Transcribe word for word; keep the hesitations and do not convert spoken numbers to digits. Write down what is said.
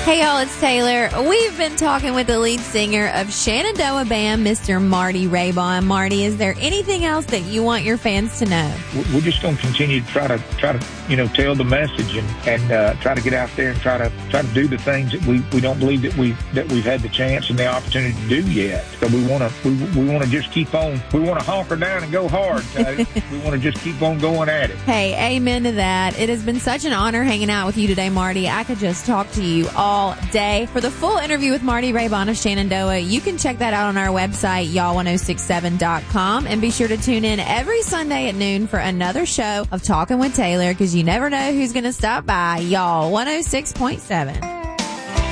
Hey y'all, it's Taylor. We've been talking with the lead singer of Shenandoah Band, Mister Marty Raybon. Marty, is there anything else that you want your fans to know? We're just going to continue to try to try to you know tell the message and and uh, try to get out there and try to try to do the things that we, we don't believe that we that we've had the chance and the opportunity to do yet. So we want to we, we want to just keep on. We want to honker down and go hard. We want to just keep on going at it. Hey, amen to that. It has been such an honor hanging out with you today, Marty. I could just talk to you all day. For the full interview with Marty Raybon of Shenandoah, you can check that out on our website, y'all ten sixty-seven dot com, and be sure to tune in every Sunday at noon for another show of Talking with Taylor, because you never know who's going to stop by. Y'all ten six point seven.